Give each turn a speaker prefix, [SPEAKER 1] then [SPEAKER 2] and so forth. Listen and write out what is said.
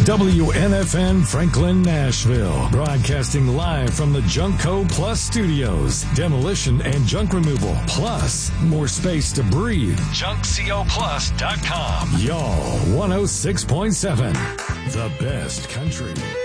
[SPEAKER 1] WNFN Franklin, Nashville. Broadcasting live from the Junkco Plus studios. Demolition and junk removal. Plus, more space to breathe. JunkCoPlus.com. Y'all 106.7. The best country.